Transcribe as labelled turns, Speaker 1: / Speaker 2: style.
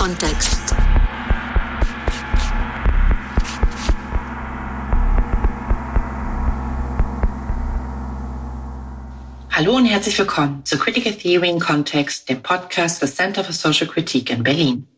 Speaker 1: Kontext.
Speaker 2: Hallo und herzlich willkommen zu Critical Theory in Kontext, dem Podcast des Center for Social Critique in Berlin.